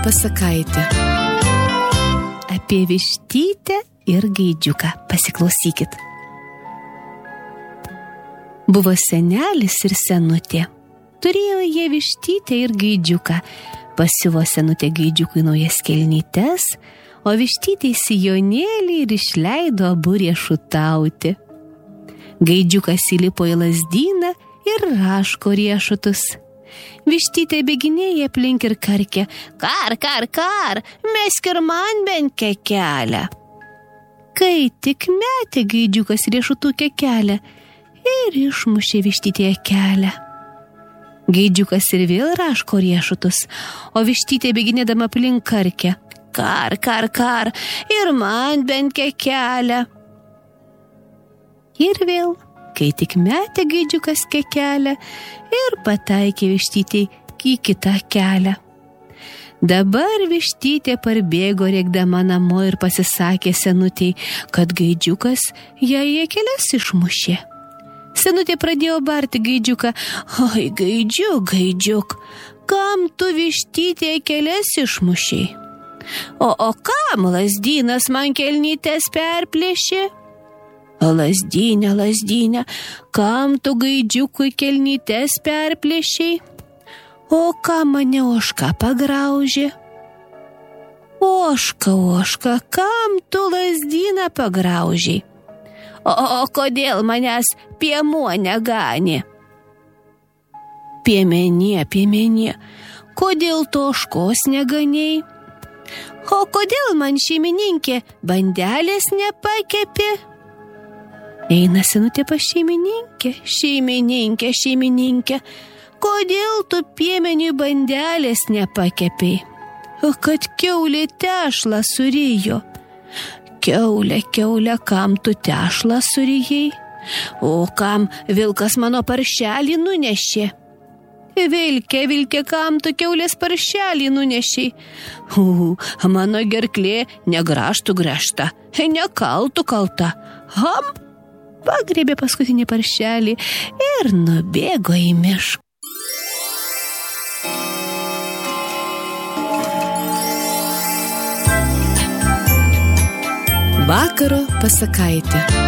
pasakaitė. Apie vištytę ir gaidžiuką. Pasiklausykit. Buvo senelis ir senutė. Turėjo jie vištytę ir gaidžiuką. Pasiuvo senutė gaidžiukui naujas kelnytes, o vištytė sijonėlį ir išleido abu riešutauti. Gaidžiukas įlipo į lazdyną ir raško riešutus. Vištytė bėginėja aplink ir karkė: kar, kar, kar, mesk ir man bent kekelę. Kai tik metė gaidžiukas riešutų kekelę ir išmušė vištytėje kelią. Gaidžiukas ir vėl raško riešutus, o vištytė bėginėdama aplink karkė: kar, kar, kar, ir man bent kekelę. Ir vėl, kai tik metė gaidžiukas kekelę ir pataikė vištytei į kitą kelią. Dabar vištytė parbėgo rėkdama namo ir pasisakė senutei, kad gaidžiukas jai keles išmušė. Senutė pradėjo barti gaidžiuką: oi, gaidžiuk, gaidžiuk, kam tu vištytė keles išmušei? O kam lazdynas man kelnytes perplėšė? Lazdynė, lazdynė, kam tu gaidžiukui kelnytes perplėšiai? O kam mane ožka pagraužė? Ožka, ožka, kam tu lazdyną pagraužiai? O kodėl manęs piemuo neganė? Piemenie, piemenie, kodėl tu ožkos neganiai? O kodėl man šeimininkė bandelės nepakepė? Eina senutė pas šeimininkę: šeimininkė, šeimininkė, kodėl tu piemeniui bandelės nepakepei? O kad kiaulė tešlą surijo. Kiaulė, kiaulė, kam tu tešlą surijai? O kam vilkas mano paršelį nunešė? Vilke, vilke, kam tu kiaulės paršelį nunešiai? Mano gerklė negrąžtų grąžta, nekaltų kalta. Ham! Pagrėbė paskutinį paršelį ir nubėgo į mišką. Vakaro pasakaitė.